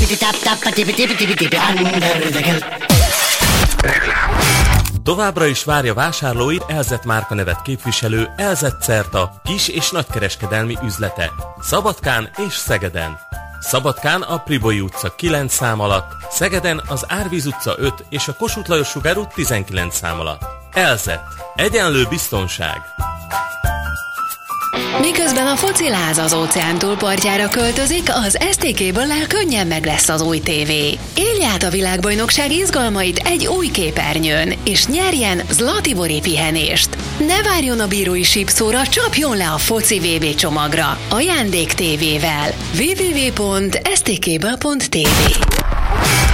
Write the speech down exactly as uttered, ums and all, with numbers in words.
Továbbra is várja vásárlóit Elzett márkanevet képviselő Elzett Certa kis- és nagykereskedelmi üzlete Szabadkán és Szegeden. Szabadkán a Priboi utca kilenc szám alatt, Szegeden az Árvíz utca öt és a Kossuth Lajos Sugár út tizenkilenc szám alatt. Elzett. Egyenlő biztonság. Miközben a fociláz az óceán túlpartjára költözik, az es té Cable-lel könnyen meg lesz az új tévé. Élj át a világbajnokság izgalmait egy új képernyőn, és nyerjen Zlatibori pihenést. Ne várjon a bírói sípszóra, csapjon le a foci vé bé csomagra. Ajándék tévével. double-u double-u double-u pont es té cable pont té vé